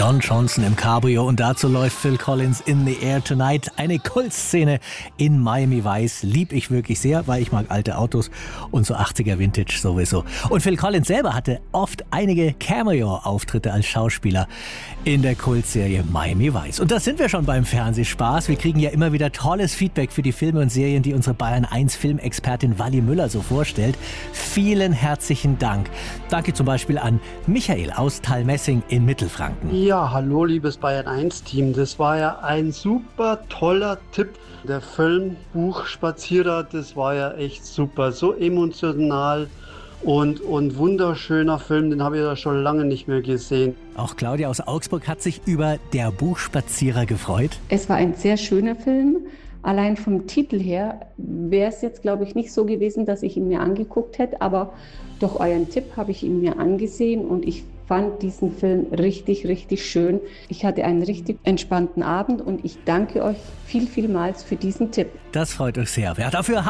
Don Johnson im Cabrio und dazu läuft Phil Collins in the Air Tonight. Eine Kultszene in Miami Vice. Lieb ich wirklich sehr, weil ich mag alte Autos und so 80er Vintage sowieso. Und Phil Collins selber hatte oft einige Cameo-Auftritte als Schauspieler in der Kultserie Miami Vice. Und da sind wir schon beim Fernsehspaß. Wir kriegen ja immer wieder tolles Feedback für die Filme und Serien, die unsere Bayern 1 Filmexpertin Wally Müller so vorstellt. Vielen herzlichen Dank. Danke zum Beispiel an Michael aus Thalmessing in Mittelfranken. Ja, hallo liebes Bayern 1 Team. Das war ja ein super toller Tipp. Der Film Buchspazierer, das war ja echt super. So emotional und wunderschöner Film, den habe ich ja schon lange nicht mehr gesehen. Auch Claudia aus Augsburg hat sich über Der Buchspazierer gefreut. Es war ein sehr schöner Film. Allein vom Titel her wäre es jetzt, glaube ich, nicht so gewesen, dass ich ihn mir angeguckt hätte. Aber durch euren Tipp habe ich ihn mir angesehen und ich fand diesen Film richtig, richtig schön. Ich hatte einen richtig entspannten Abend und ich danke euch vielmals für diesen Tipp. Das freut euch sehr. Wer dafür